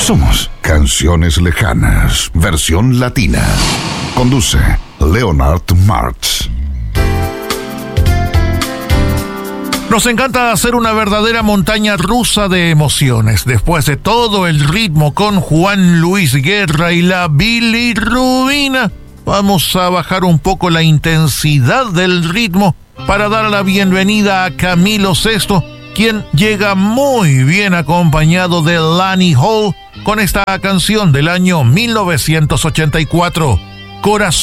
Somos Canciones Lejanas, versión latina. Conduce Leonard Martz. Nos encanta hacer una verdadera montaña rusa de emociones. Después de todo el ritmo con Juan Luis Guerra y la bilirrubina, vamos a bajar un poco la intensidad del ritmo para dar la bienvenida a Camilo VI, quien llega muy bien acompañado de Lani Hall con esta canción del año 1984, Corazón